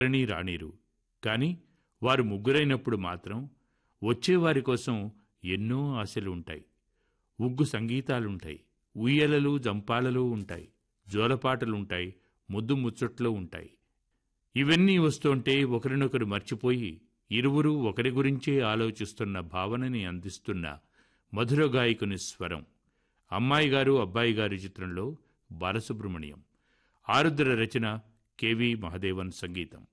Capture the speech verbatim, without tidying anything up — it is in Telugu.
ఎవరినీ రానీరు. కాని వారు ముగ్గురైనప్పుడు మాత్రం వచ్చేవారి కోసం ఎన్నో ఆశలు ఉంటాయి. ఉగ్గు సంగీతాలుంటాయి, ఉయ్యలలు జంపాలలు ఉంటాయి, జోలపాటలుంటాయి, ముద్దు ముచ్చట్లు ఉంటాయి. ఇవన్నీ వస్తుంటే ఒకరినొకరు మర్చిపోయి ఇరువురూ ఒకరి గురించే ఆలోచిస్తున్న భావనని అందిస్తున్న మధుర గాయకుని స్వరం. అమ్మాయిగారు అబ్బాయిగారు చిత్రంలో బాలసుబ్రహ్మణ్యం. ఆరుద్ర రచన, కెవి మహదేవన్ సంగీతం.